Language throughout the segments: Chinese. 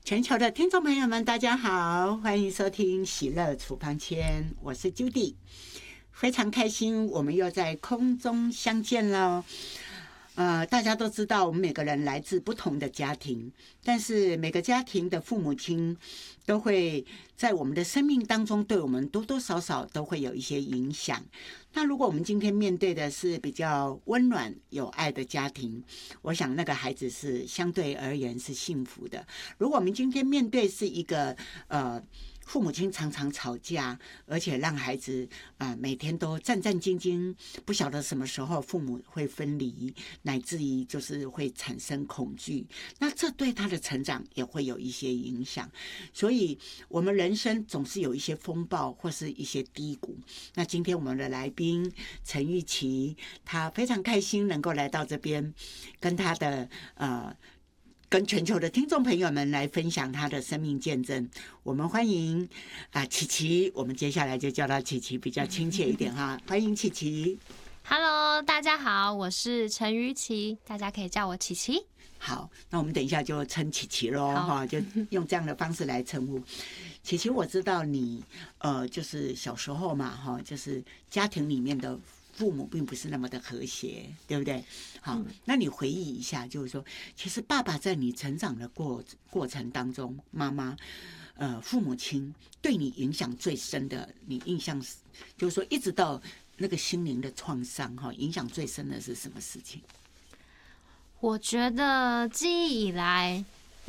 全球的听众朋友们，大家好，欢迎收听喜乐处方签，我是 Judy， 非常开心，我们又在空中相见了。大家都知道，我们每个人来自不同的家庭，但是每个家庭的父母亲都会在我们的生命当中，对我们多多少少都会有一些影响。那如果我们今天面对的是比较温暖有爱的家庭，我想那个孩子是相对而言是幸福的。如果我们今天面对是一个父母亲常常吵架，而且让孩子每天都战战兢兢，不晓得什么时候父母会分离，乃至于就是会产生恐惧，那这对他的成长也会有一些影响。所以我们人生总是有一些风暴或是一些低谷。那今天我们的来宾陈玉琪，他非常开心能够来到这边，跟他的跟全球的听众朋友们来分享他的生命见证。我们欢迎琪琪，我们接下来就叫他琪琪比较亲切一点哈。欢迎琪琪。 Hello， 大家好，我是陈瑜琪，大家可以叫我琪琪。 好，那我们等一下就称琪琪咯哈，就用这样的方式来称呼。琪琪，我知道你就是小时候嘛哈，就是家庭里面的父母并不是那么的和谐，对不对？好，那你回忆一下，就是说，其实爸爸在你成长的过程当中，妈妈父母亲对你影响最深的，你印象就是说，一直到那个心灵的创伤哈，影响最深的是什么事情？ 我觉得记忆以来，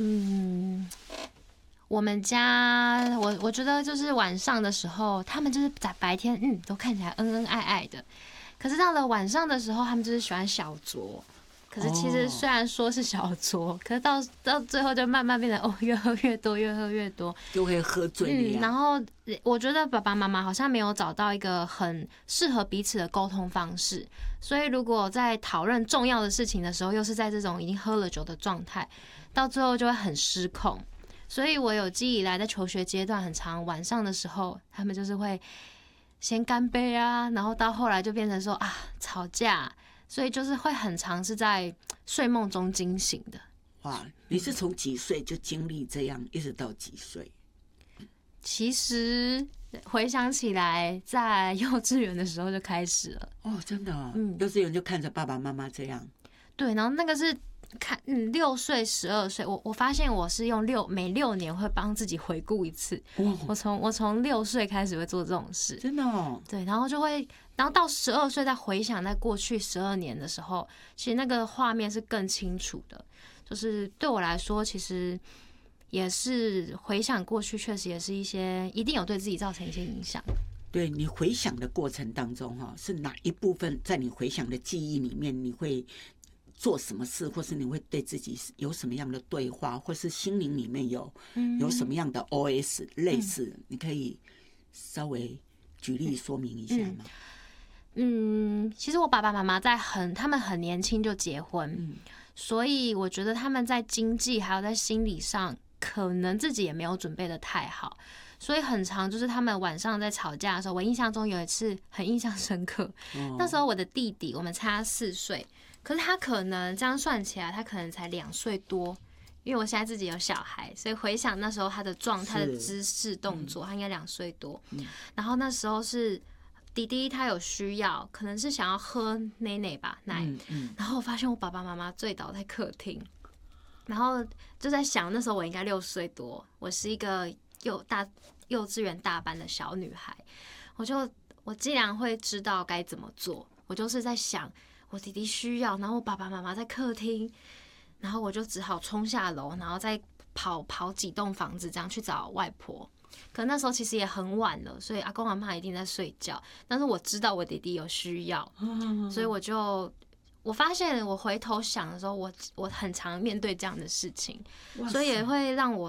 我们家我觉得就是晚上的时候，他们就是在白天都看起来恩恩爱爱的，可是到了晚上的时候，他们就是喜欢小酌。可是其实虽然说是小酌，可是到最后就慢慢变得越喝越多，越喝越多， 就会喝醉了。 然后我觉得爸爸妈妈好像没有找到一个很适合彼此的沟通方式，所以如果在讨论重要的事情的时候，又是在这种已经喝了酒的状态，到最后就会很失控。所以我有记忆以来在求学阶段，很常晚上的时候，他们就是会先干杯啊，然后到后来就变成说吵架。所以就是会很常是在睡梦中惊醒的。 哇，你是从几岁就经历这样，一直到几岁？ 其实回想起来，在幼稚园的时候就开始了。 哦，真的幼稚园就看着爸爸妈妈这样。 对，然后那个是看6岁、12岁，我发现我是用每6年会帮自己回顾一次。我从6岁开始会做这种事， 真的哦。 对，然后到12岁再回想在过去12年的时候，其实那个画面是更清楚的。就是对我来说，其实也是回想过去，确实也是一定有对自己造成一些影响。 对，你回想的过程当中是哪一部分在你回想的记忆里面，你会做什么事，或是你会对自己有什么样的对话，或是心灵里面有什么样的 OS 类似，你可以稍微举例说明一下吗？ 其实我爸爸妈妈他们很年轻就结婚，所以我觉得他们在经济还有在心理上，可能自己也没有准备的太好，所以很常就是他们晚上在吵架的时候，我印象中有一次很印象深刻。那时候我的弟弟，我们差4岁，可是他可能这样算起来，他可能才2岁多。因为我现在自己有小孩，所以回想那时候他的状态、的姿势、动作，他应该2岁多。然后那时候是弟弟他有需要，可能是想要喝奶奶吧，然后我发现我爸爸妈妈醉倒在客厅，然后就在想那时候我应该6岁多，我是一个幼稚园大班的小女孩，我既然会知道该怎么做，我就是在想我弟弟需要，然后我爸爸妈妈在客厅，然后我就只好冲下楼，然后再跑几栋房子这样去找外婆。可能那时候其实也很晚了，所以阿公阿嬷一定在睡觉。但是我知道我弟弟有需要，所以我发现我回头想的时候，我很常面对这样的事情，所以也会让我